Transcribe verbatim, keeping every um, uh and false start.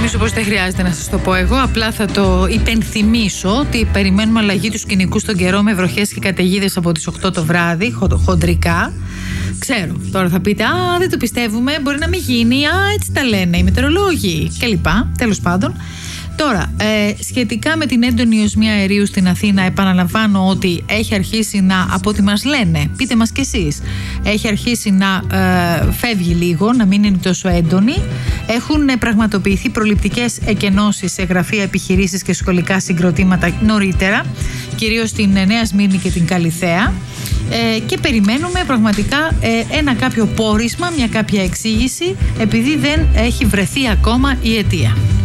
νομίζω πως δεν χρειάζεται να σας το πω εγώ. Απλά θα το υπενθυμίσω ότι περιμένουμε αλλαγή του σκηνικού στον καιρό με βροχές και καταιγίδες από τις οκτώ το βράδυ, χο, χοντρικά. Ξέρω, τώρα θα πείτε, α, δεν το πιστεύουμε, μπορεί να μην γίνει, α, έτσι τα λένε οι μετεωρολόγοι κλπ. Τέλος πάντων. Τώρα, ε, σχετικά με την έντονη οσμία αερίου στην Αθήνα, επαναλαμβάνω ότι έχει αρχίσει να, από ό,τι μας λένε, πείτε μας κι εσείς, έχει αρχίσει να ε, φεύγει λίγο, να μην είναι τόσο έντονη. Έχουν ε, πραγματοποιηθεί προληπτικές εκενώσεις σε γραφεία, επιχειρήσεις και σχολικά συγκροτήματα νωρίτερα, κυρίως στην Νέα Σμύρνη και την Καλιθέα. Ε, και περιμένουμε πραγματικά ε, ένα κάποιο πόρισμα, μια κάποια εξήγηση, επειδή δεν έχει βρεθεί ακόμα η αιτία.